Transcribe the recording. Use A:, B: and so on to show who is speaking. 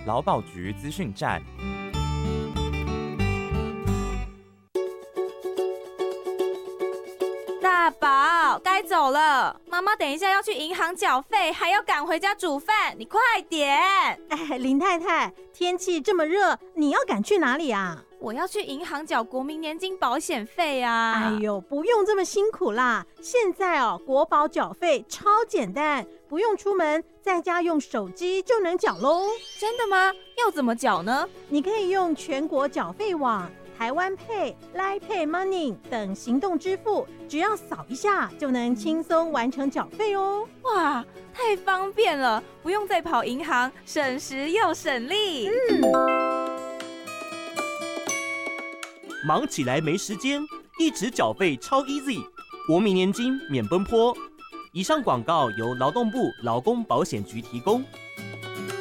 A: 劳保局资讯站。
B: 大宝，该走了，妈妈等一下要去银行缴费，还要赶回家煮饭，你快点！
C: 哎，林太太，天气这么热，你要赶去哪里啊？
B: 我要去银行缴国民年金保险费啊！
C: 哎呦，不用这么辛苦啦，现在国保缴费超简单，不用出门，在家用手机就能缴咯。
B: 真的吗？要怎么缴呢？
C: 你可以用全国缴费网、台湾 Pay、Line Pay Money 等行动支付，只要扫一下就能轻松完成缴费哦。
B: 哇，太方便了，不用再跑银行，省时又省力。
D: 忙起来没时间，一直缴费超 easy， 国民年金免奔波。以上广告由劳动部劳工保险局提供。